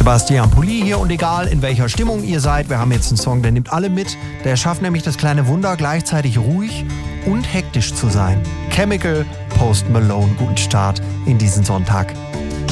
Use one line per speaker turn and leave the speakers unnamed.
Sebastian Pulli hier und egal in welcher Stimmung ihr seid, wir haben jetzt einen Song, der nimmt alle mit. Der schafft nämlich das kleine Wunder, gleichzeitig ruhig und hektisch zu sein. Chemical, Post Malone, guten Start in diesen Sonntag.